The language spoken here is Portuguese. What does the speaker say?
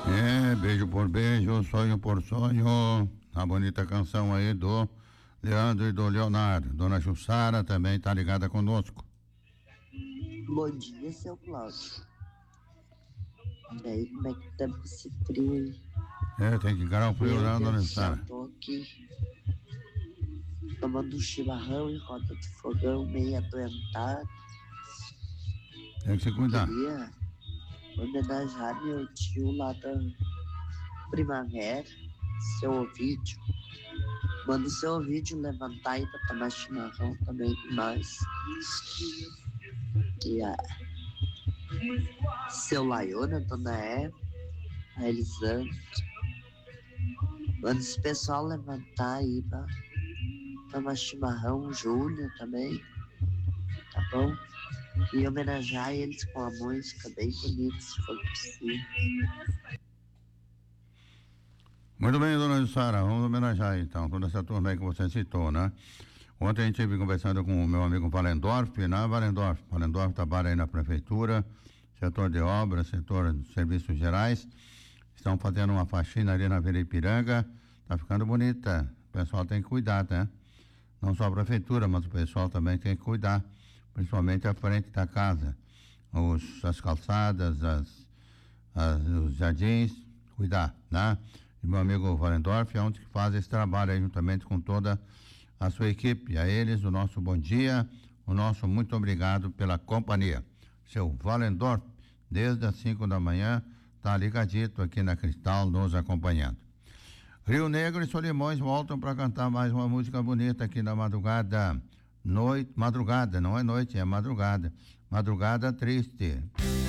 É, beijo por beijo, sonho por sonho. A bonita canção aí do Leandro e do Leonardo. Dona Jussara também tá ligada conosco. Bom dia, seu Cláudio. E aí, como é que tá com esse frio aí? É, tem que encarar o frio, Meu não, Dona Deus do céu, Jussara? tô aqui tomando um chimarrão em roda de fogão, meio adoentado. Tem que se cuidar. Queria homenagear meu tio lá da Primavera, seu Ovídio. Manda o seu Ovídio levantar aí pra tomar chimarrão também com nós. E a seu Laiona, dona Eva, a Elisandra. Manda esse pessoal levantar aí pra tomar chimarrão, o Júlio também, tá bom? E homenagear eles com a música bem bonita, se for possível. Muito bem, Dona Jussara, vamos homenagear então toda essa turma aí que você citou, né? Ontem a gente esteve conversando com o meu amigo Valendorf, né? Valendorf trabalha aí na prefeitura, setor de obras, setor de serviços gerais. Estão fazendo uma faxina ali na Vila Ipiranga, tá ficando bonita. O pessoal tem que cuidar, né? Não só a prefeitura, mas o pessoal também tem que cuidar, principalmente a frente da casa. As calçadas, os jardins, cuidar, né? E meu amigo Valendorf é onde que faz esse trabalho aí, juntamente com toda a sua equipe. A eles, o nosso bom dia, o nosso muito obrigado pela companhia. Seu Valendorf, desde as 5 da manhã, tá ligadito aqui na Cristal, nos acompanhando. Rio Negro e Solimões voltam para cantar mais uma música bonita aqui na madrugada. Madrugada, não é noite, é madrugada. Madrugada triste.